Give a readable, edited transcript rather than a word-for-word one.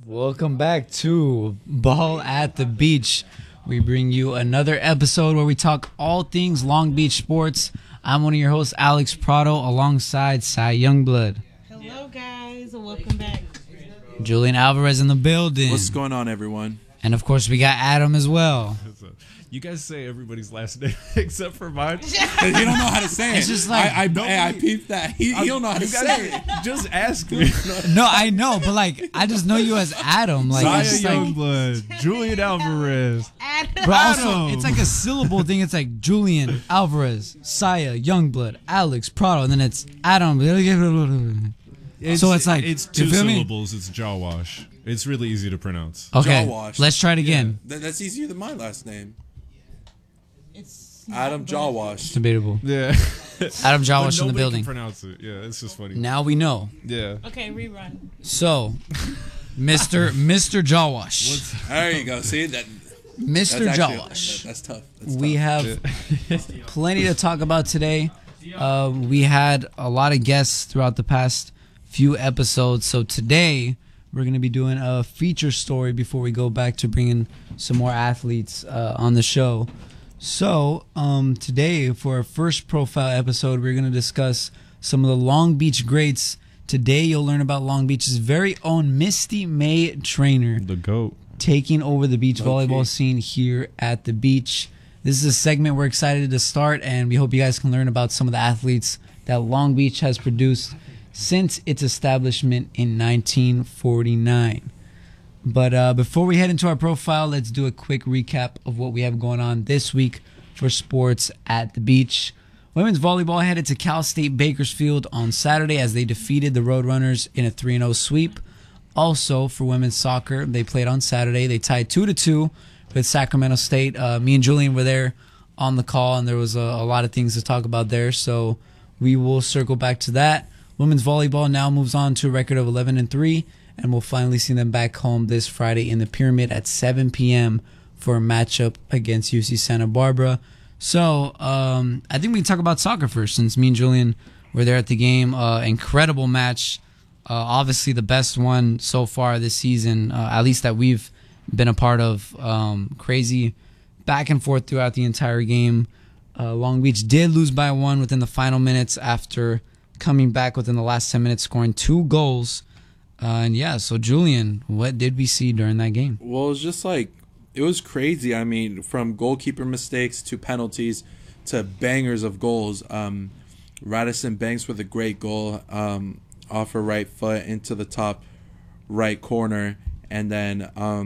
Welcome back to Ball at the Beach. We bring you another episode where we talk all things Long Beach sports. I'm one of your hosts, Alex Prado, alongside Cy Youngblood. Hello, guys, and welcome back. Julian Alvarez in the building. What's going on, everyone? And, of course, we got Adam as well. You guys say everybody's last name except for mine. You don't know how to say it. It's just like... I peeped that. He don't know how to say it. Just ask me. No, I know, but, like, I just know you as Adam. Like, Saya it's just like... Youngblood, Julian Alvarez. But also, it's like a syllable thing. It's like Julian Alvarez, Saya Youngblood, Alex Prado, and then it's Adam. So it's like... It's you two feel me? syllables. It's Jawash. It's really easy to pronounce. Okay, Jawash. let's try it again. That's easier than my last name. It's Adam Jawash. Debatable. Yeah. Adam But Jawash in the nobody building. can pronounce it. Yeah, it's just funny. Now we know. Yeah. okay. Rerun. So, Mr. Jawash. There you go. See that? Mr. That's actually- Jawash. That's tough. We have plenty to talk about today. We had a lot of guests throughout the past few episodes. So today, we're going to be doing a feature story before we go back to bringing some more athletes on the show. So today, for our first profile episode, we're going to discuss some of the Long Beach greats. Today, you'll learn about Long Beach's very own Misty May Trainer, The GOAT. taking over the beach Low-key. volleyball scene here at the beach. This is a segment we're excited to start, and we hope you guys can learn about some of the athletes that Long Beach has produced since its establishment in 1949. But before we head into our profile, let's do a quick recap of what we have going on this week for sports at the beach. Women's volleyball headed to Cal State Bakersfield on Saturday as they defeated the Roadrunners in a 3-0 sweep. Also, for women's soccer, they played on Saturday. They tied 2-2 with Sacramento State. Me and Julian were there on the call, and there was a lot of things to talk about there, so we will circle back to that. Women's volleyball now moves on to a record of 11-3, and we'll finally see them back home this Friday in the Pyramid at 7 p.m. for a matchup against UC Santa Barbara. So I think we can talk about soccer first, since me and Julian were there at the game. Incredible match. Obviously the best one so far this season, at least that we've been a part of. Crazy back and forth throughout the entire game. Long Beach did lose by 1 within the final minutes after coming back within the last 10 minutes, scoring 2 goals. And yeah, so Julian, what did we see during that game? Well, it was just like, it was crazy. I mean, from goalkeeper mistakes to penalties to bangers of goals. Radisson Banks with a great goal off her right foot into the top right corner. And then